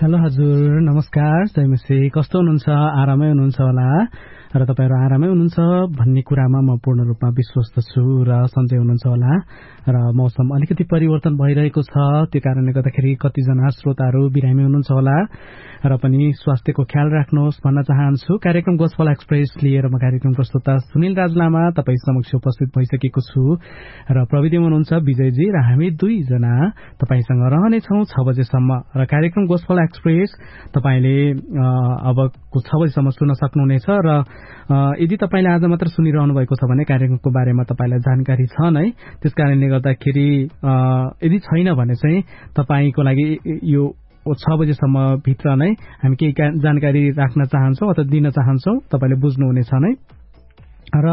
Hello हजुर, नमस्कार, जयमसी। कस्तो हुनुहुन्छ? आरामै हुनुहुन्छ होला र तपाईहरु आरामै हुनुहुन्छ भन्ने कुरामा म पूर्ण रूपमा विश्वस्त छु र सन्चै हुनुहुन्छ होला र मौसम अलिकति परिवर्तन भइरहेको छ। त्यो कारणले गर्दाखेरि कतिजना श्रोताहरू बिरामी हुनुहुन्छ होला र पनि स्वास्थ्यको ख्याल राख्नुहोस् भन्न चाहन्छु। कार्यक्रम गोस्पल एक्सप्रेस लिएर म कार्यक्रम प्रस्तुता सुनिल राज लामा तपाई समक्ष उपस्थित भइसकेको छु र प्रविधिमा हुनुहुन्छ विजयजी र हामी दुईजना तपाईसँग रहनेछौं 6 बजेसम्म र कार्यक्रम गोस्पल एक्सप्रेस तपाईले अबको 6 बजेसम्म सुन्न सक्नुहुनेछ र यदि तपाईले आज मात्र सुनिरहनु भएको छ भने कार्यक्रमको बारेमा तपाईलाई जानकारी छ नै। त्यसकारणले गर्दाखेरि यदि छैन भने चाहिँ तपाईको लागि यो 6 बजेसम्म भित्र नै हामी केही जानकारी राख्न चाहन्छौं अथवा दिन चाहन्छौं, तपाईले बुझ्नुहुनेछ नै। र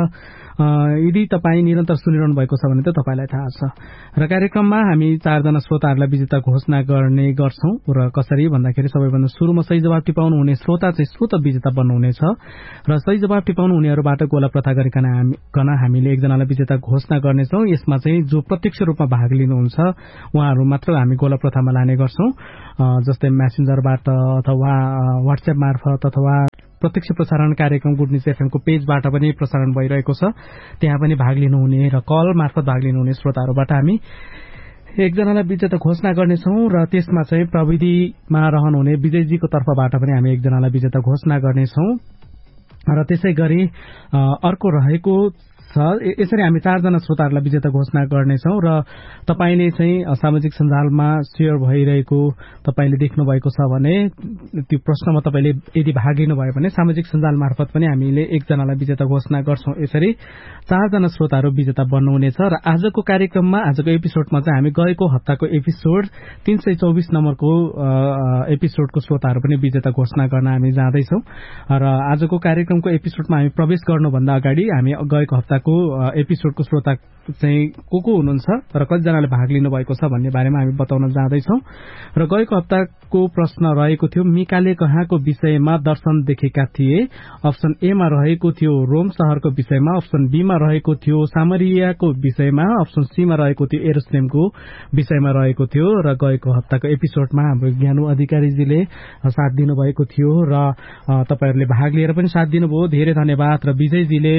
यदि तपाई निरन्तर सुनिरहनु भएको छ भने त तपाईलाई थाहा छ। र कार्यक्रममा हामी 4 जना श्रोताहरूलाई विजेता घोषणा गर्ने गर्छौं र कसरी भन्दाखेरि सबैभन्दा सुरुमा सही जवाफ टिपाउनु हुने श्रोता चाहिँ स्वत विजेता बन्नुहुनेछ र सही जवाफ टिपाउनु हुनेहरूबाट गोला प्रथा गरिकन हामीले एकजनालाई विजेता घोषणा गर्नेछौं। यसमा चाहिँ जो प्रत्यक्ष रूपमा भाग लिनुहुन्छ उहाँहरू मात्र हामी गोला प्रथामा लाने गर्छौं। जस्तै मेसेन्जरबाट अथवा व्हाट्सएप मार्फत अथवा प्रत्यक्ष प्रसारण कार्यक्रम गुड न्यूज एफएम को पेजबाट पनि प्रसारण भइरहेको छ, त्यहाँ पनि भाग लिनुहुने र कल मार्फत भाग लिनुहुने श्रोताहरूबाट हामी एकजनालाई विजेता घोषणा गर्नेछौं र त्यसमा चाहिँ प्रविधिमा रहनुहुने विजयजीको तर्फबाट पनि हामी एकजनालाई विजेता घोषणा गर्नेछौं। र त्यसै गरी अर्को रहेको छ, यसरी हामी 4 जना श्रोताहरूलाई विजेता घोषणा गर्नेछौं र तपाईले चाहिँ सामाजिक सञ्जालमा शेयर भइरहेको तपाईले देख्नु भएको छ भने त्यो प्रश्नमा तपाईले यदि भाग लिनु भयो भने सामाजिक सञ्जाल मार्फत पनि हामीले एकजनालाई विजेता घोषणा गर्छौं। यसरी 4 जना श्रोताहरू विजेता बन्नुहुनेछ र आजको कार्यक्रममा आजको एपिसोडमा चाहिँ हामी गएको हप्ताको एपिसोड 324 नम्बरको एपिसोडको श्रोताहरू पनि विजेता घोषणा गर्न हामी जाँदैछौं र आजको कार्यक्रमको एपिसोडमा हामी प्रवेश गर्नुभन्दा अगाडि हामी गएको हप्ता एपिसोडको श्रोता चाहिँ को हुनुहुन्छ र कतिजनाले भाग लिनु भएको छ भन्ने बारेमा हामी बताउन जाँदैछौं। र गएको हप्ताको प्रश्न रहेको थियो मिकाले कहाँको विषयमा दर्शन देखेका थिए। अप्सन ए मा रहेको थियो रोम शहरको विषयमा, अप्सन बी मा रहेको थियो सामरियाको विषयमा, अप्सन सी मा रहेको थियो एरुसलेमको विषयमा रहेको थियो। र गएको हप्ताको एपिसोडमा हाम्रो ज्ञानु अधिकारीजीले साथ दिनुभएको थियो र तपाईहरुले भाग लिएर पनि साथ दिनुभयो, धेरै धन्यवाद। र विजयजीले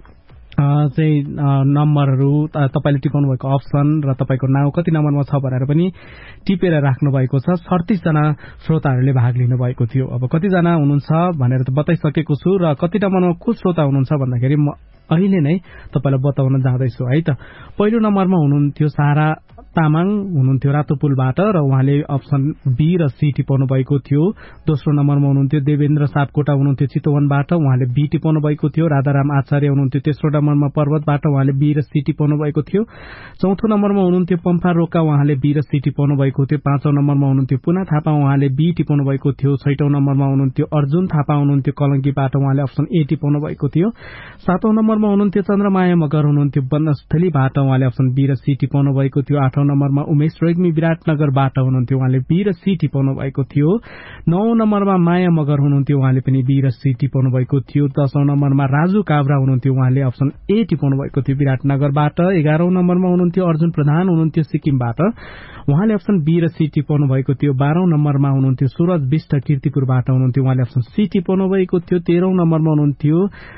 चाहिँ नम्बरहरू तपाईले टिपाउनु भएको अप्सन र तपाईको नाउँ कति नम्बरमा छ भनेर पनि टिपेर राख्नु भएको छ। 38 जना श्रोताहरूले भाग लिनु भएको थियो। अब कति जना हुनुहुन्छ भनेर त बताइसकेको छु र कति नम्बरमा को श्रोता हुनुहुन्छ भन्दाखेरि म अहिले नै तपाईलाई बताउन जाँदैछु है त। पहिलो नम्बरमा हुनुहुन्थ्यो सारा तामाङ हुनुहुन्थ्यो रातोपुलबाट र उहाँले अप्सन बी र सी टिपाउनु भएको थियो। दोस्रो नम्बरमा हुनुहुन्थ्यो देवेन्द्र सापकोटा हुनुहुन्थ्यो चितवनबाट, उहाँले बी टिपाउनु भएको थियो। राधाराम आचार्य हुनुहुन्थ्यो तेस्रो नम्बरमा पर्वतबाट, उहाँले बी र सी टिपाउनु भएको थियो। चौथो नम्बरमा हुनुहुन्थ्यो पम्फा रोका, उहाँले बी र सी टिपाउनु भएको थियो। पाँचौं नम्बरमा हुनुहुन्थ्यो पुना थापा, उहाँले बी टिपाउनु भएको थियो। छैटौं नम्बरमा हुनुहुन्थ्यो अर्जुन थापा हुनुहुन्थ्यो कलंकीबाट, उहाँले अप्सन ए टिपाउनु भएको थियो। सातौं नम्बरमा हुनुहुन्थ्यो चन्द्रमाया मगर हुनुहुन्थ्यो बनस्थलीबाट, उहाँले अप्सन बी र सी टिपाउनु भएको थियो। आठौं नम्बरमा उमेश रेग्मी विराटनगरबाट हुनुहुन्थ्यो, उहाँले बी र सी टिपाउनु भएको थियो। नौं नम्बरमा माया मगर हुनुहुन्थ्यो, उहाँले पनि बी र सी टिपाउनु भएको थियो। 10औं नम्बरमा राजु काभ्रा हुनुहुन्थ्यो, उहाँले अप्सन ए टिपाउनु भएको थियो विराटनगरबाट। 11औं नम्बरमा हुनुहुन्थ्यो अर्जुन प्रधान हुनुहुन्थ्यो सिक्किमबाट, उहाँले अप्सन बी र सी टिपाउनु भएको थियो। 12औं नम्बरमा हुनुहुन्थ्यो सूरज विष्ट कीर्तिपुरबाट हुनुहुन्थ्यो, उहाँले अप्सन सी टिपाउनु भएको थियो। 13औं नम्बरमा हुनुहुन्थ्यो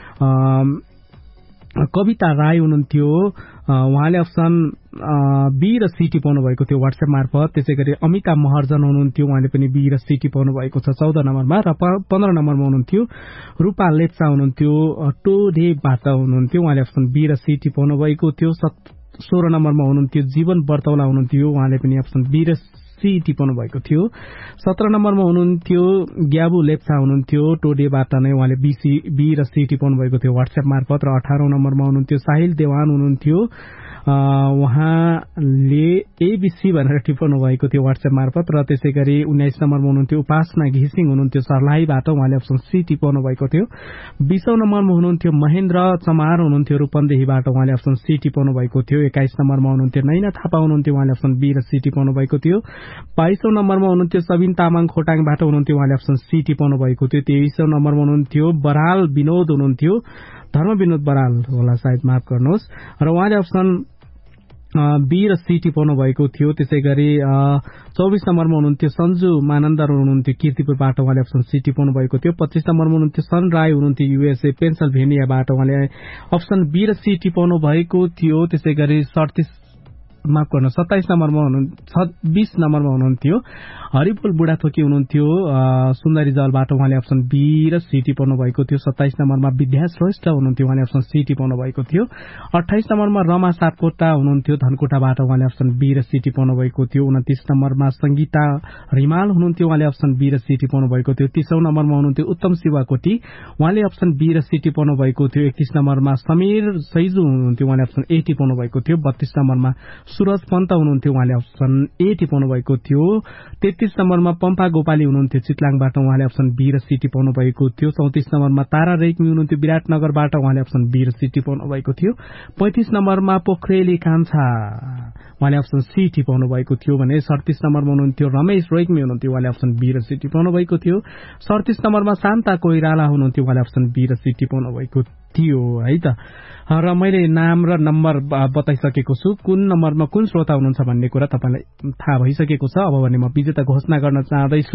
कविता राई हुनुहुन्थ्यो, उहाँले अप्सन बी र सी टिपाउनु भएको थियो व्हाट्सएप मार्फत। त्यसैगरी अमिता महर्जन हुनुहुन्थ्यो, उहाँले पनि बी र सी टिपाउनु भएको छ 14 नम्बरमा। र 15 नम्बरमा हुनुहुन्थ्यो रूपा लेप्चा हुनुहुन्थ्यो टोडेबाट हुनुहुन्थ्यो, उहाँले अप्सन बी र सी टिपाउनु भएको थियो। 16 नम्बरमा हुनुहुन्थ्यो जीवन बर्तौला हुनुहुन्थ्यो, उहाँले पनि अप्सन बी र सी टिपाउनु भएको थियो। 17 नम्बरमा हुनुहुन्थ्यो ग्याबु लेप्चा हुनुहुन्थ्यो टोडेबाट नै, उहाँले बी र सी टिपाउनु भएको थियो व्हाट्सएप मार्फत। र 18औं नम्बरमा हुनुहुन्थ्यो साहिल देवान हुनुहुन्थ्यो, उहाँले एबीसी भनेर टिपाउनु भएको थियो व्हाट्सएप मार्फत। र त्यसैगरी 19 नम्बरमा हुनुहुन्थ्यो उपासना घिसिङ हुनुहुन्थ्यो सर्लाहीबाट, उहाँले अप्सन सी टिपाउनु भएको थियो। 20औं नम्बरमा हुनुहुन्थ्यो महेन्द्र चमार हुनुहुन्थ्यो रूपन्देहीबाट, उहाँले अप्सन सी टिपाउनु भएको थियो। 21 नम्बरमा हुनुहुन्थ्यो नैना थापा हुनुहुन्थ्यो, उहाँले अप्सन बी र सी टिपाउनु भएको थियो। 22औं नम्बरमा हुनुहुन्थ्यो सबिन तामाङ खोटाङबाट हुनुहुन्थ्यो, उहाँले अप्सन सी टिपाउनु भएको थियो। 23औं नम्बरमा हुनुहुन्थ्यो बराल विनोद हुनुहुन्थ्यो, धर्म विनोद बराल होला सायद, माफ गर्नुहोस्। र उहाँले अप्सन बी र सी टिपाउनु भएको थियो। त्यसै गरी 24 नम्बरमा हुनुहुन्थ्यो सन्जु मानन्दर हुनुहुन्थ्यो कीर्तिपुरबाट, उहाँले अप्सन सी टिपाउनु भएको थियो। 25 नम्बरमा हुनुहुन्थ्यो सन राई हुनुहुन्थ्यो युएसए पेन्सिल्भेनियाबाट, उहाँले अप्सन बी र सी टिपाउनु भएको थियो। त्यसै गरी 27 नम्बरमा 20 नम्बरमा हुनुहुन्थ्यो हरिपुल बुढाथोकी हुनुहुन्थ्यो सुन्दरी जलबाट, उहाँले अप्सन बी र सी टिपाउनु भएको थियो। 27 नम्बरमा विद्या श्रेष्ठ हुनुहुन्थ्यो, उहाँले अप्सन सी टिपाउनु भएको थियो। 28 नम्बरमा रमा सापकोटा हुनुहुन्थ्यो धनकुटाबाट, उहाँले अप्सन बी र सी टिपाउनु भएको थियो। 29 नम्बरमा संगीता रिमाल हुनुहुन्थ्यो, उहाँले अप्सन बी र सी टिपाउनु भएको थियो। 30औं नम्बरमा हुनुहुन्थ्यो उत्तम शिवाकोटी, उहाँले अप्सन बी र सी टिपाउनु भएको थियो। 31 नम्बरमा समीर सैजु हुनुहुन्थ्यो, उहाँले अप्सन ए टिपाउनु भएको थियो। 32 नम्बरमा सुरज पन्त हुनुहुन्थ्यो, उहाँले अप्सन ए टिपाउनु भएको थियो। 33 नम्बरमा पम्पा गोपाली हुनुहुन्थ्यो चितलाङबाट, उहाँले अप्सन बी र सी टिपाउनु भएको थियो। 34 नम्बरमा तारा रेग्मी हुनुहुन्थ्यो विराटनगरबाट, उहाँले अप्सन बी र सी टिपाउनु भएको थियो। 35 नम्बरमा पोखरेली कान्छा, उहाँले अप्सन सी टिपाउनु भएको थियो भने 37 नम्बरमा हुनुहुन्थ्यो रमेश रेग्मी हुनुहुन्थ्यो, उहाँले अप्सन बी र सी टिपाउनु भएको थियो। 37 नम्बरमा शान्ता कोइराला हुनुहुन्थ्यो, उहाँले अप्सन बी र सी टिपाउनु भएको थियो है त। र मैले नाम र नम्बर बताइसकेको छु, कुन नम्बरमा कुन श्रोता हुनुहुन्छ भन्ने कुरा तपाईलाई थाहा भइसकेको छ। अब भने म विजेता घोषणा गर्न चाहदैछु।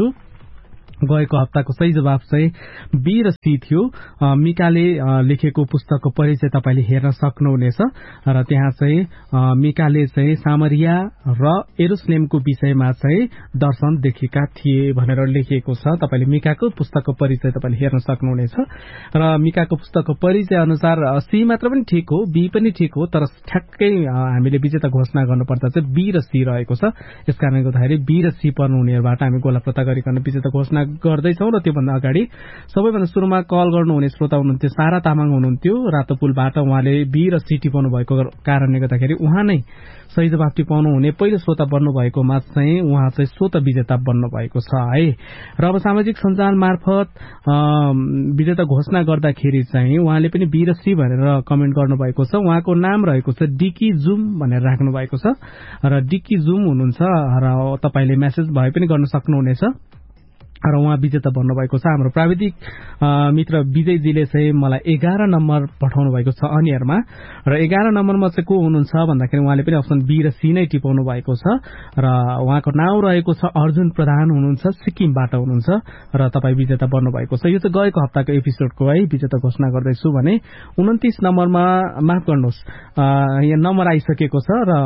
गएको हप्ताको सही जवाब चाहिँ बी र सी थियो। मिकाले लेखेको पुस्तकको परिचय तपाईले हेर्न सक्नुहुनेछ र त्यहाँ चाहिँ मिकाले चाहिँ सामरिया र एरुसलेमको विषयमा चाहिँ दर्शन देखेका थिए भनेर लेखिएको छ। तपाईले मिकाको पुस्तकको परिचय तपाईले हेर्न सक्नुहुनेछ र मिकाको पुस्तकको परिचय अनुसार सी मात्र पनि ठिक हो, बी पनि ठिक हो, तर ठ्याक्कै हामीले विजेता घोषणा गर्नुपर्दा चाहिँ बी र सी रहेको छ। यसकारणले गर्दाखेरि बी र सी पर्नुहुनेहरुबाट हामी गोला पत्ता गरिकन विजेता घोषणा गर्दैछौं। र त्योभन्दा अगाडि सबैभन्दा सुरुमा कल गर्नुहुने श्रोता हुनुहुन्थ्यो सारा तामाङ हुनुहुन्थ्यो रातोपुलबाट, उहाँले बी र सी टिपाउनु भएको कारणले गर्दाखेरि उहाँ नै सही जवाब टिपाउनु हुने पहिलो श्रोता बन्नु भएकोमा चाहिँ उहाँ चाहिँ स्वत विजेता बन्नु भएको छ है। र अब सामाजिक सञ्जाल मार्फत विजेता घोषणा गर्दाखेरि चाहिँ उहाँले पनि बी र सी भनेर कमेन्ट गर्नुभएको छ। उहाँको नाम रहेको छ डिकी जुम भनेर राख्नु भएको छ र डिकी जुम हुनुहुन्छ र तपाईले मेसेज भए पनि गर्न सक्नुहुनेछ र उहाँ विजेता बन्नुभएको छ। हाम्रो प्राविधिक मित्र विजयजीले चाहिँ मलाई 11 नम्बर पठाउनु भएको छ अनियरमा र 11 नम्बरमा चाहिँ को हुनुहुन्छ भन्दाखेरि उहाँले पनि अप्सन बी र सी नै टिपाउनु भएको छ र उहाँको नाम रहेको छ अर्जुन प्रधान हुनुहुन्छ, सिक्किमबाट हुनुहुन्छ र तपाई विजेता बन्नुभएको छ। यो चाहिँ गएको हप्ताको एपिसोडको है विजेता घोषणा गर्दैछु भने 29 नम्बरमा माफ गर्नुहोस् यहाँ नम्बर आइसकेको छ र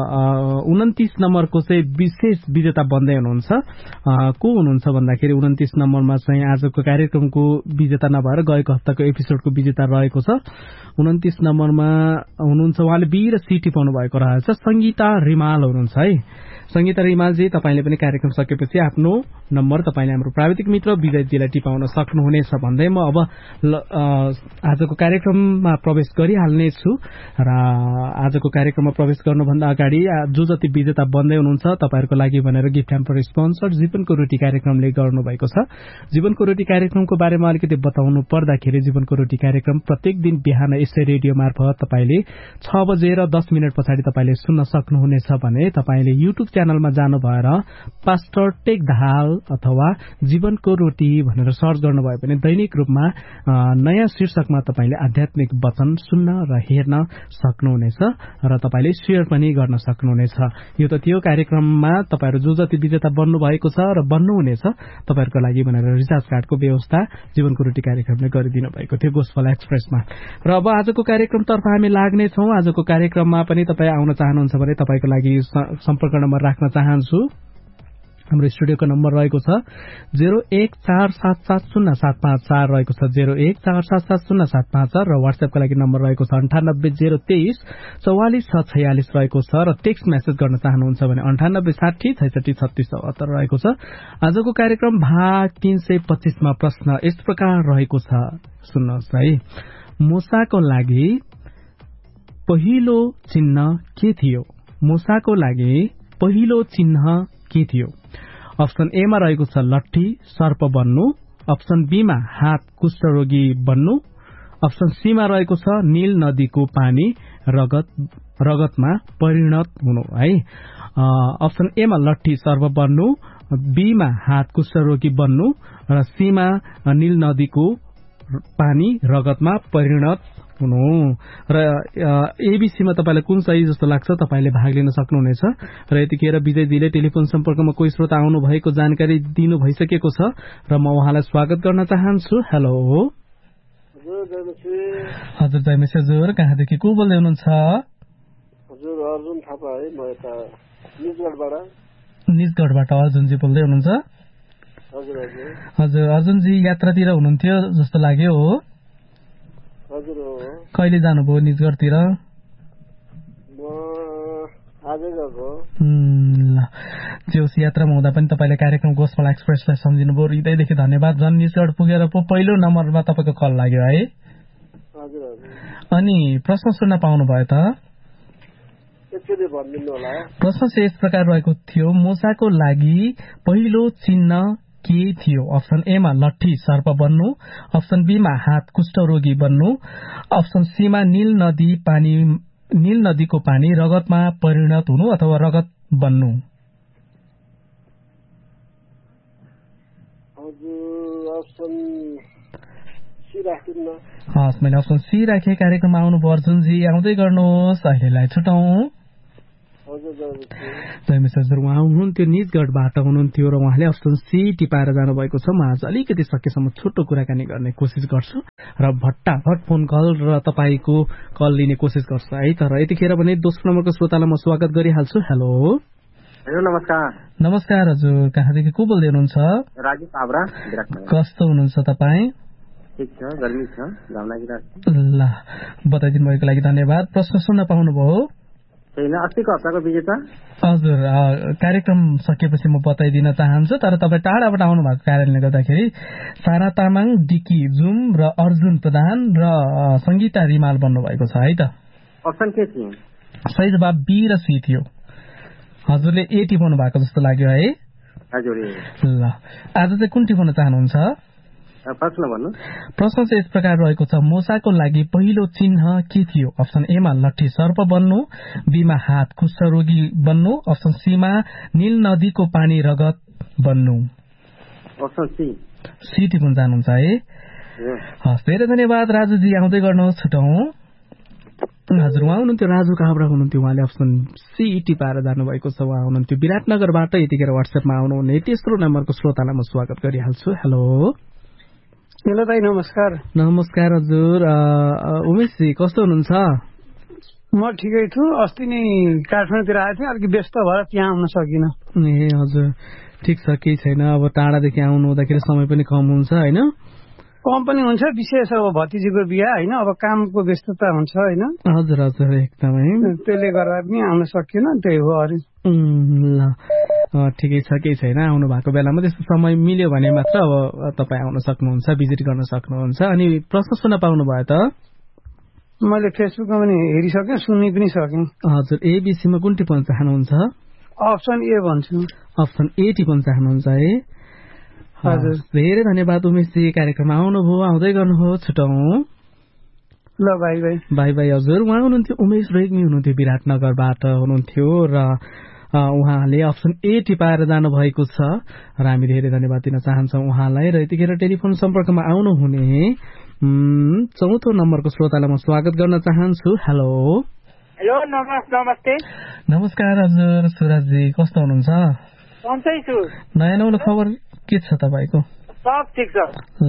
29 नम्बरको चाहिँ विशेष विजेता बन्दै हुनुहुन्छ। को हुनुहुन्छ भन्दाखेरि 29 नम्बरमा चाहिँ आजको कार्यक्रमको विजेता नभएर गएको हप्ताको एपिसोडको विजेता रहेको छ। 29 नम्बरमा हुनुहुन्छ उहाँले बी र सी टिपाउनु भएको रहेछ, संगीता रिमाल हुनुहुन्छ है। संगीता रिमालजी तपाईले पनि कार्यक्रम सकेपछि आफ्नो नम्बर तपाईले हाम्रो प्राविधिक मित्र विजयजीलाई टिपाउन सक्नुहुनेछ भन्दै म अब आजको कार्यक्रममा प्रवेश गरिहाल्ने छु र आजको कार्यक्रममा प्रवेश गर्नुभन्दा अगाडि जो जति विजेता बन्दै हुनुहुन्छ तपाईहरुको लागि भनेर गिफ्ट ह्याम्पर स्पोन्सर जीवनको रोटी कार्यक्रमले गर्नु भएको छ। जीवनको रोटी कार्यक्रमको बारेमा अलिकति बताउनु पर्दाखेरि जीवनको रोटी कार्यक्रम प्रत्येक दिन बिहान यसै रेडियो मार्फत तपाईले 6 बजेर 10 मिनेट पछाडि तपाईले सुन्न सक्नुहुनेछ भने तपाईले युट्युब च्यानलमा जानु भएर पास्टर टेक दाहाल अथवा जीवनको रोटी भनेर सर्च गर्नुभयो भने दैनिक रूपमा नयाँ शीर्षकमा तपाईले आध्यात्मिक वचन सुन्न र हेर्न सक्नुहुनेछ र तपाईले शेयर पनि गर्न सक्नुहुनेछ। यो त त्यो कार्यक्रममा तपाईहरु जो जति विजेता बन्नु भएको छ र बन्नुहुनेछ तपाईहरुको लागि भनेर रिचार्ज कार्डको व्यवस्था जीवनको रोटी कार्यक्रमले गरिदिनु भएको थियो गोस्पल एक्सप्रेसमा। र अब आजको कार्यक्रमतर्फ हामी लाग्ने छौं। आजको कार्यक्रममा पनि तपाई आउन चाहनुहुन्छ भने तपाईको लागि सम्पर्क नम्बर राख्न चाहन्छु। हाम्रो स्टुडियोको नम्बर रहेको छ 01477075 रहेको छ 01477075 र व्हाट्सएपको लागि नम्बर रहेको छ 9803446646 रहेको छ र टेक्स्ट मेसेज गर्न चाहनुहुन्छ भने 9860663677 रहेको छ। आजको कार्यक्रम भाग 325 मा प्रश्न यस प्रकार रहेको छ, सुन्नुहोस् है। मूसाको लागि पहिलो चिन्ह के थियो? मूसाको लागि पहिलो चिन्ह के थियो? अप्सन ए मा रहेको छ लट्ठी सर्प बन्नु, अप्सन बी मा हात कुष्ठरोगी बन्नु, अप्सन सी मा रहेको छ नील नदीको पानी रगतमा परिणत हुनु है। अप्सन ए मा लट्ठी सर्प बन्नु, बी मा हात कुष्ठरोगी बन्नु र सी मा नील नदीको पानी रगतमा परिणत हुनु। र एबीसीमा तपाईँलाई कुन सही जस्तो लाग्छ तपाईँले भाग लिन सक्नुहुनेछ। र यतिखेर विजयजीले टेलिफोन सम्पर्कमा कोही श्रोता आउनु भएको जानकारी दिनु भइसकेको छ र म उहाँलाई स्वागत गर्न चाहन्छु। हेलो हजुर जयमेसी हजुर, कहाँदेखि को बोल्दै हुनुहुन्छ? हजुर अर्जुन थापा है, म यता निजगढबाट अर्जुनजी बोल्दै हुनुहुन्छ? हजुर हजुर हजुर अर्जुनजी यात्रातिर हुनुहुन्थ्यो जस्तो लाग्यो हो? हजुर हो। कहिले जानुभयो निजगढतिर? म आजै गएको। ल जोस यात्रामा हुँदा पनि तपाईँले कार्यक्रम गोसमाला एक्सप्रेसलाई सम्झिनुभयो, हृदयदेखि धन्यवाद। झन् निजगढ पुगेर पो पहिलो नम्बरमा तपाईँको कल लाग्यो है? हजुर हजुर। अनि प्रश्न सुन्न पाउनुभयो त? एकचोटि भनिदिनु होला। प्रश्न चाहिँ यस प्रकार रहेको थियो, मुसाको लागि पहिलो चिन्ह के थियो? अप्सन ए मा लट्ठी सर्प बन्नु, अप्सन बी मा हात कुष्ठरोगी बन्नु, अप्सन सी मा नील नदीको पानी रगतमा परिणत हुनु अथवा रगत बन्नु। हस्, मैले अप्सन सी राखेँ। कार्यक्रममा आउनुभयो अर्जुनजी, आउँदै गर्नुहोस्। अहिलेलाई छुटौं। जयमेश हजुर, उहाँ हुनुहुन्थ्यो निजगढबाट हुनुहुन्थ्यो र उहाँले अप्सन सी टिपाएर जानुभएको छ। म आज अलिकति सकेसम्म छोटो कुराकानी गर्ने कोसिस गर्छु र भट्टाभट फोन कल र तपाईँको कल लिने कोसिस गर्छु है। तर यतिखेर भने दोस्रो नम्बरको श्रोतालाई म स्वागत गरिहाल्छु। हेलो नमस्कार। नमस्कार हजुर, कहाँदेखि को बोल्दै हुनुहुन्छ? राजु काभ्रा। कस्तो हुनुहुन्छ तपाईँ? ठिक छ, गर्मी छ, घाम लागिरहेको छ। ल बताइदिनु भएको लागि धन्यवाद। प्रश्न सुन्न पाउनुभयो? छैन, अस्तिको हप्ताको विजेता। हजुर, कार्यक्रम सकेपछि म बताइदिन चाहन्छु, तर तपाईँ टाढाबाट आउनु भएको कारणले गर्दाखेरि सारा तामाङ, डिकी जुम र अर्जुन प्रधान र संगीता रिमाल बन्नुभएको छ है त। अप्सन के थियो? सही जवाब बी र सी थियो। हजुरले ए टिपाउनु भएको जस्तो लाग्यो है? हजुर। ल आज चाहिँ कुन टिपाउन चाहनुहुन्छ? प्रश्न चाहिँ यस प्रकार रहेको छ, मुसाको लागि पहिलो चिन्ह के थियो? अप्सन ए मा लट्ठी सर्प बन्नु, बी मा हात कुष्ठरोगी बन्नु, अप्सन सी मा नील नदीको पानी रगत बन्नु। Option C. सी टिप्न चाहनुहुन्छ है? हस्, धेरै धन्यवाद राजुजी, आउँदै गर्नुहोस्। छुटौं। हजुर, उहाँ हुनुहुन्थ्यो राजु काभ्रा हुनुहुन्थ्यो, उहाँले अप्सन सी टिपाएर जानुभएको छ। उहाँ हुनुहुन्थ्यो विराटनगरबाट। यतिखेर वाट्सएपमा आउनुहुने तेस्रो नम्बरको श्रोतालाई म स्वागत गरिहाल्छु। हेलो हेलो दाइ, नमस्कार। नमस्कार हजुर, उमेशजी कस्तो हुनुहुन्छ? म ठिकै छु। अस्ति नै काठमाडौँतिर आएको थिएँ, अलिक व्यस्त भएर त्यहाँ आउन सकिनँ। ए हजुर, ठिक छ, केही छैन। अब टाढादेखि आउनु हुँदाखेरि समय पनि कम हुन्छ होइन? कम पनि हुन्छ, विशेष अब भतिजीको बिहा होइन, अब कामको व्यस्तता हुन्छ होइन। हजुर हजुर, एकदमै। त्यसले गर्दा पनि आउन सकिएन, त्यही हो अरे। ल ठिकै छ, केही छैन। आउनु भएको बेलामा त्यस्तो समय मिल्यो भने मात्र अब तपाईँ आउन सक्नुहुन्छ, भिजिट गर्न सक्नुहुन्छ। अनि प्रश्न सुन्न पाउनु भयो त? मैले फेसबुकमा पनि हेरिसकेँ, सुन्नु पनि सकेँ। हजुर, एबीसीमा कुन टिप्न चाहनुहुन्छ? अप्सन ए भन्छु। अप्सन ए टिप्न चाहनुहुन्छ है? हजुर, धेरै धन्यवाद उमेशजी, कार्यक्रममा आउनुभयो, आउँदै गर्नुहोस्। छुटौं। ल बाई बाई। By by. हजुर, उहाँ हुनुहुन्थ्यो उमेश रेग्मी हुनुहुन्थ्यो, विराटनगरबाट हुनुहुन्थ्यो र उहाँले अप्सन ए टिपाएर जानुभएको छ र हामी धेरै धन्यवाद दिन चाहन्छौँ उहाँलाई। र यतिखेर टेलिफोन सम्पर्कमा आउनुहुने चौथो नम्बरको श्रोतालाई म स्वागत गर्न चाहन्छु। हेलो हेलो, नमस्ते। नमस्कार हजुर, सुरजजी कस्तो हुनुहुन्छ? सन्चै छु। नयाँ नौलो खबर के छ तपाईँको? सब ठिक छ।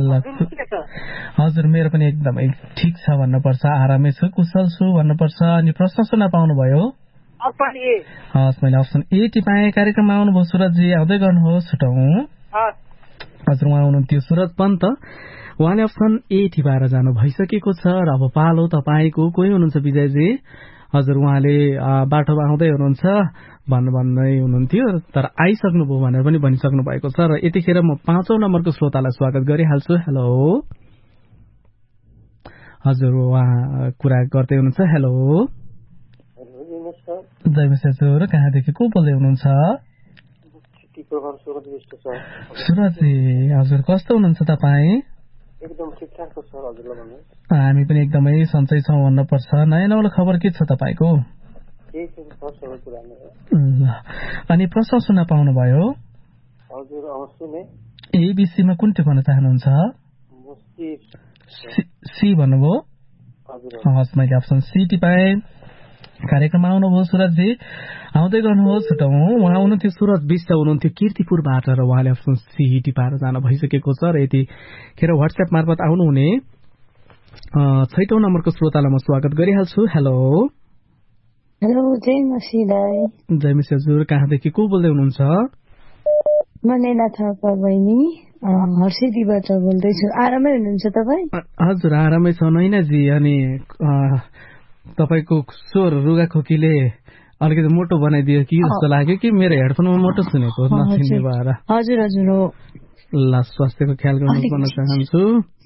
हजुर, मेरो पनि एकदमै ठिक छ भन्नुपर्छ, आरामै छु, कुशल छु भन्नुपर्छ। अनि प्रश्न सुन्न पाउनुभयो? Option A. हस्, मैले अप्सन ए टिपाएँ। कार्यक्रममा आउनुभयो सुरजजी, आउँदै गर्नुहोस्। छुटौं। हजुर, उहाँ हुनुहुन्थ्यो सुरज पन्त, उहाँले अप्सन ए टिपाएर जानु भइसकेको छ र अब पालो तपाईँको। कोही हुनुहुन्छ विजयजी? हजुर, उहाँले बाटोमा आउँदै हुनुहुन्छ भन्दै हुनुहुन्थ्यो, तर आइसक्नुभयो भनेर पनि भनिसक्नु भएको छ। र यतिखेर म पाँचौं नम्बरको श्रोतालाई स्वागत गरिहाल्छु। हेलो हजुर, उहाँ कुरा गर्दै हुनुहुन्छ। हेलो जयमेश हजुर, कहाँदेखि को बोल्दै हुनुहुन्छ? सुरजजी हजुर, कस्तो हुनुहुन्छ तपाईँ? एकदम ठिकठाक छ सर, हजुरलाई भन्नु। हामी पनि एकदमै सन्चै छौँ भन्नुपर्छ। नयाँ नौलो खबर के छ तपाईँको? अनि प्रश्न सुन्न पाउनुभयो? हजुर सुने। एबीसीमा कुन टिप्न चाहनुहुन्छ? सी भन्नुभयो? हस्, मैले अप्सन सी टिपाएँ। कार्यक्रममा आउनुभयो सुरजजी, आउँदै गर्नुहोस्। उहाँ हुनुहुन्थ्यो सुरज विष्ट हुनुहुन्थ्यो कीर्तिपुरबाट र उहाँले अप्सन सी टिपाएर जान भइसकेको छ र यतिखेर वाट्सएप मार्फत आउनुहुने 6औं नम्बरको श्रोतालाई म स्वागत गरिहाल्छु। हेलो हेलो, जय मसी दाइ। जय मसी हजुर, कहाँदेखि को बोल्दै हुनुहुन्छ? म नैना थापा बहिनी हर्सिदीबाट बोल्दैछु। आरामै हुनुहुन्छ तपाईँ? हजुर आरामै छ नैनाजी। अनि तपाईँको स्वर रुगाखोकीले अलिकति मोटो बनाइदियो कि जस्तो लाग्यो कि मेरो हेडफोनमा मोटो सुनेको नसुन्ने भएर? हजुर हजुर हो। ल, स्वास्थ्यको ख्याल गर्न चाहन्छु।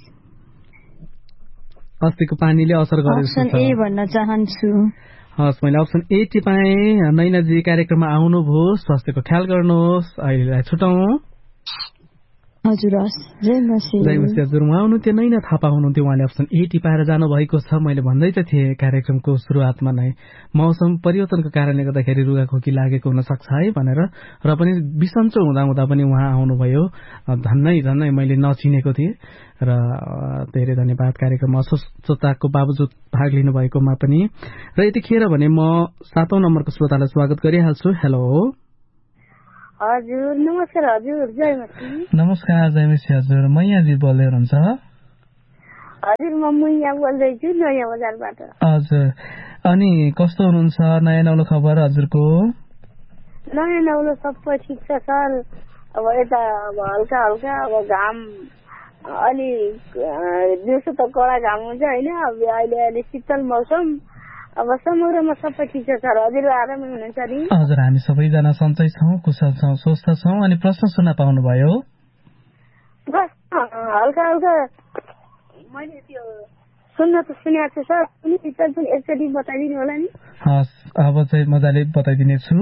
अस्तिको पानीले असर गरेको ए भन्न चाहन्छु। हस्, मैले अप्सन ए टिपाएँ। नैनाजी कार्यक्रममा आउनुभयो, स्वास्थ्यको ख्याल गर्नुहोस्। अहिलेलाई छुटाउँ। हजुर हस्, जय मसी। जय मसी हजुर, उहाँ हुनुहुन्थ्यो नैना थापा हुनुहुन्थ्यो, उहाँले अप्सन ए टिपाएर जानुभएको छ। मैले भन्दै त थिएँ कार्यक्रमको सुरुवातमा नै मौसम परिवर्तनको कारणले गर्दाखेरि रुगाखोकी लागेको हुनसक्छ है भनेर, र पनि बिसन्चो हुँदा पनि उहाँ आउनुभयो। धन्नै मैले नचिनेको थिएँ र धेरै धन्यवाद कार्यक्रममा अस्वस्थताको बावजुद भाग लिनुभएकोमा पनि। र यतिखेर भने म 7औं नम्बरको श्रोतालाई स्वागत गरिहाल्छु। हेलो हजुर, नमस्कार हजुर, जय मसी। नमस्कार जय मसी हजुर, मैयाजी बोल्दै हुनुहुन्छ? हजुर, म मैया बोल्दैछु नयाँ बजारबाट। हजुर, अनि कस्तो हुनुहुन्छ? नयाँ नौलो खबर हजुरको? नयाँ नौलो सबै ठिक छ सर। अब यता अब हल्का हल्का अब घाम, अलि दिउँसो त कडा घाम हुन्छ होइन, अब अहिले शीतल मौसम। अब समग्रमा सबै ठिक छ सर। हजुर आरामै हुनुहुन्छ नि? हजुर, हामी सबैजना सन्चै छौँ, कुशल छौँ, स्वस्थ छौँ। अनि प्रश्न सुन्न पाउनुभयो? हल्का हल्का मैले त्यो सुन्न त सुनेको छु सर, पनि एकचोटि बताइदिनु होला नि? हस्, अब चाहिँ मजाले बताइदिनेछु।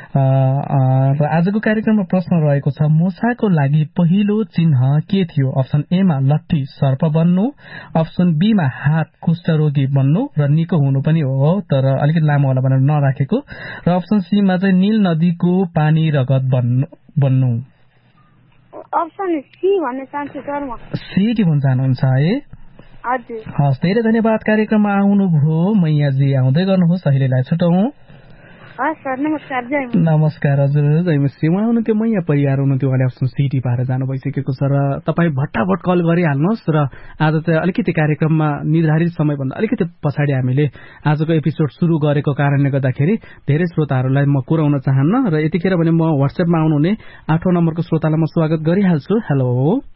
र आजको कार्यक्रममा प्रश्न रहेको छ, मुसाको लागि पहिलो चिन्ह के थियो? अप्सन ए मा लट्ठी सर्प बन्नु, अप्सन बी मा हात कुष्ठरोगी बन्नु र निको हुनु पनि हो, तर अलिकति लामो होला भनेर नराखेको, र अप्सन सी मा चाहिँ नील नदीको पानी रगत बन्नु। अप्सन सी भन्न चाहन्छु सर म। सी भन्न चाहनुहुन्छ है? हजुर। हस्, धेरै धन्यवाद कार्यक्रममा आउनुभयो। मैयाजी आउँदै गर्नुहोस्, अहिलेलाई छुटाउँ। हस् सर, नमस्कार, जय मसी। नमस्कार हजुर, जय मसी। उहाँ हुनुहुन्थ्यो मैया परिवार हुनुहुन्थ्यो, उहाँले अप्सन सी टिपाएर जानु भइसकेको छ र तपाईँ भट्टाभट कल गरिहाल्नुहोस्। र आज चाहिँ अलिकति कार्यक्रममा निर्धारित समयभन्दा अलिकति पछाडि हामीले आजको एपिसोड सुरु गरेको कारणले गर्दाखेरि धेरै श्रोताहरूलाई म कुराउन चाहन्न, र यतिखेर भने म वाट्सएपमा आउनुहुने 8औं नम्बरको श्रोतालाई म स्वागत गरिहाल्छु। हेलो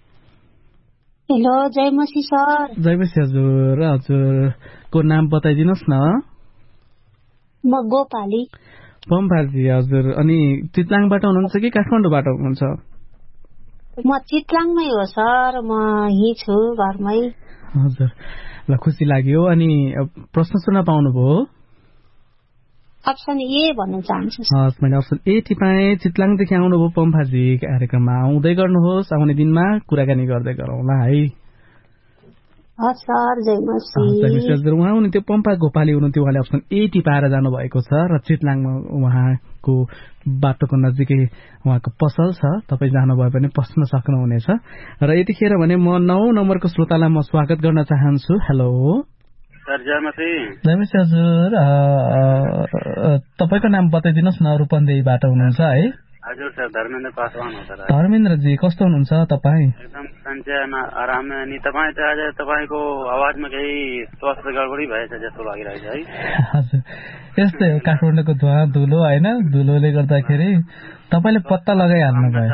हेलो, जय मसी सर। जय मसी हजुर, हजुरको नाम बताइदिनुहोस् न? म गोपाली। पम्फाजी हजुर, अनि चितलाङबाट हुनुहुन्छ कि काठमाडौँबाट हुनुहुन्छ? म चितलाङमै हो सर, म यही छु घरमै। हजुर, ल खुसी लाग्यो। अनि प्रश्न सुन्न पाउनुभयो? अप्सन ए भन्न चाहन्छु। हस्, मैले अप्सन ए टिपाएँ। चितलाङदेखि आउनुभयो पम्फाजी, कार्यक्रममा आउँदै गर्नुहोस्। आउने दिनमा कुराकानी गर्दै गरौँला है। हस् सर, जय मसी। हजुर, उहाँ हुनुहुन्थ्यो पम्फा गोपाली हुनुहुन्थ्यो, उहाँले अप्सन ए टिपाएर जानुभएको छ र चितलाङमा उहाँको बाटोको नजिकै उहाँको पसल छ, तपाईँ जानुभयो भने पस्न सक्नुहुनेछ। र यतिखेर भने म 9औं नम्बरको श्रोतालाई म स्वागत गर्न चाहन्छु। हेलो सर, जय मसी। जय मसी हजुर, तपाईँको नाम बताइदिनुहोस् न? रूपन्देहीबाट हुनुहुन्छ है? हजुर सर, धर्मेन्द्र पासवान हो सर। धर्मेन्द्रजी कस्तो हुनुहुन्छ तपाईँ? एकदम सन्चै आराम। अनि तपाईँ चाहिँ आज तपाईँको आवाजमा केही स्वास्थ्य गडबडी भएछ जस्तो लागिरहेछ है? हजुर, यस्तै हो, काठमाडौँको धुवा धुलो होइन, धुलोले गर्दाखेरि तपाईँले पत्ता लगाइहाल्नु भयो।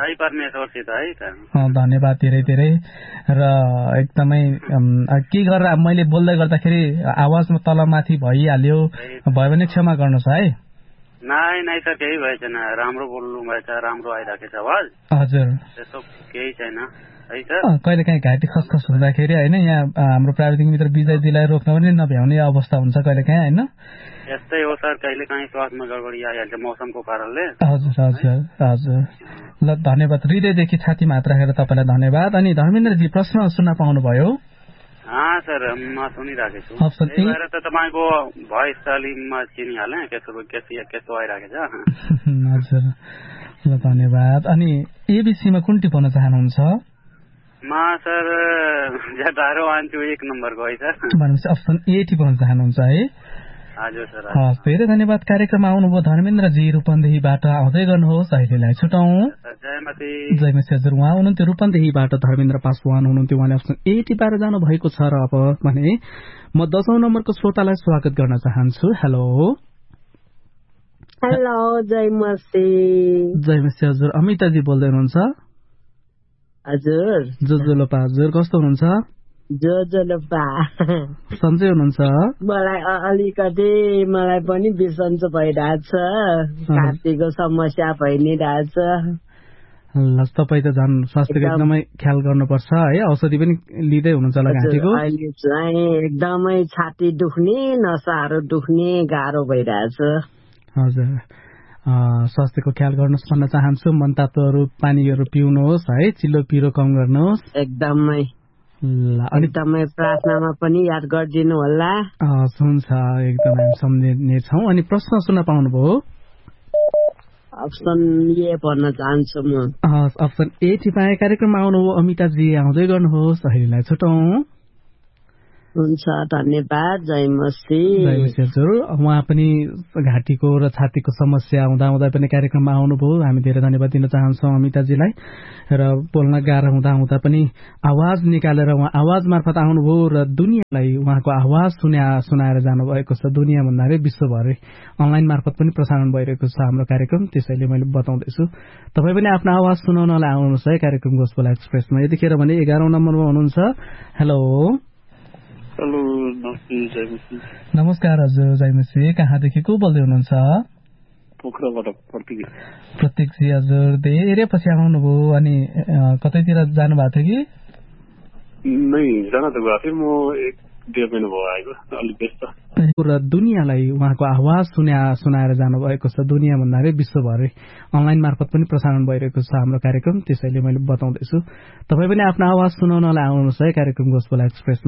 धन्यवाद धेरै धेरै। र एकदमै के गरेर मैले बोल्दै गर्दाखेरि आवाजमा तलमाथि भइहाल्यो, भयो भने क्षमा गर्नुहोस् है। नै सर, केही भएछ छैन, राम्रो बोल्नु भएछ, राम्रो आइरहेको छ आवाज। हजुर, त्यस्तो केही छैन है सर। कहिले काहीँ घाँटी खसखस हुँदाखेरि होइन, यहाँ हाम्रो प्राविधिक मित्र विजयजीलाई रोक्न पनि नभ्याउने अवस्था हुन्छ कहिले काहीँ होइन। यस्तै हो सर, कहिले काहीँ स्वास्थ्यमा गडबडी आइहाल्छ मौसमको कारणले। हजुर हजुर हजुर, ल धन्यवाद, हृदयदेखि छातीमा हात राखेर तपाईँलाई धन्यवाद। अनि धर्मेन्द्रजी प्रश्न सुन्न पाउनुभयो? सर, म सुनिरहेको छु। अप्सन ए भएर त तपाईँको भोइस अलिकमा चिनिहालेँ कस्तो आइरहेको छ। हजुर, ल धन्यवाद। अनि एबिसीमा कुन टिपाउन चाहनुहुन्छ? सर ज्यादा वान्छु 1 नम्बरको है सर। भनेपछि अप्सन ए टिप्न चाहनुहुन्छ है? हजुर सर। हस्, धेरै धन्यवाद कार्यक्रममा आउनुभयो धर्मेन्द्रजी रूपन्देहीबाट। आउँदै गर्नुहोस्, अहिलेलाई छुटाउँ। जयमसी हजुर, उहाँ हुनुहुन्थ्यो रूपन्देहीबाट, धर्मेन्द्र पासवान हुनुहुन्थ्यो। उहाँले अप्सन ए टिपाएर जानु भएको छ। र अब भने म 10औं नम्बरको श्रोतालाई स्वागत गर्न चाहन्छु। Hello hello, जयमसी। जयमसी हजुर, अमिताजी बोल्दै हुनुहुन्छ? हजुर। जोजोलोपा हजुर, कस्तो हुनुहुन्छ? जोजोलोपा। सन्चै हुनुहुन्छ? मलाई पनि बिसन्चो भइरहेछ, छातीको समस्या भइ नै रहेछ। ल, तपाईँ त झन् स्वास्थ्यको एकदमै ख्याल गर्नुपर्छ है, औषधि पनि लिँदै हुनुहुन्छ होला घाँटीको? अहिले चाहिँ एकदमै छाती दुख्ने, नसाहरू दुख्ने गाह्रो भइरहेछ। हजुर, स्वास्थ्यको ख्याल गर्नुहोस् भन्न चाहन्छु। मनतातोहरू पानीहरू पिउनुहोस् है, चिल्लो पिरो कम गर्नुहोस् एकदमै। एकदमै प्रार्थनामा पनि याद गरिदिनु होला। हुन्छ, एकदम हामी सम्झिनेछौँ। अनि प्रश्न सुन्न पाउनुभयो? अप्सन ए भन्न चाहन्छु म। Option A टिपाए। कार्यक्रममा आउनुभयो अमिताजी, आउँदै गर्नुहोस्, अहिलेलाई छुटाउँ। हुन्छ, धन्यवाद जयमसी। जयमसी हजुर, उहाँ पनि घाँटीको र छातीको समस्या हुँदा पनि कार्यक्रममा आउनुभयो। हामी धेरै धन्यवाद दिन चाहन्छौँ अमिताजीलाई। र बोल्न गाह्रो हुँदा पनि आवाज निकालेर उहाँ आवाज मार्फत आउनुभयो र दुनियाँलाई उहाँको आवाज सुनाएर जानुभएको छ। दुनियाँ भन्दाखेरि विश्वभरि अनलाइन मार्फत पनि प्रसारण भइरहेको छ हाम्रो कार्यक्रम, त्यसैले मैले बताउँदैछु। तपाईँ पनि आफ्नो आवाज सुनाउनलाई आउनुहोस् है कार्यक्रम गोस्पेल एक्सप्रेसमा। यतिखेर भने 11औं नम्बरमा हुनुहुन्छ। हेलो हेलो, नमस्ते जयमसी। नमस्कार हजुर जयमसी, कहाँदेखि को बोल्दै हुनुहुन्छ? पोखराबाट प्रतीक। प्रतीकजी हजुर, धेरै पछि आउनुभयो। अनि कतैतिर जानुभएको थियो कि? नै, जान त गएको थिएँ, म 1-1.5 महिना भयो आएको, अलिक व्यस्त। र दुनियाँलाई उहाँको आवाज सुनाएर जानुभएको छ। दुनियाँ भन्दाखेरि विश्वभरि अनलाइन मार्फत पनि प्रसारण भइरहेको छ हाम्रो कार्यक्रम, त्यसैले मैले बताउँदैछु। तपाईँ पनि आफ्नो आवाज सुनाउनलाई आउनुहोस् है कार्यक्रम गोस्पेल एक्सप्रेस।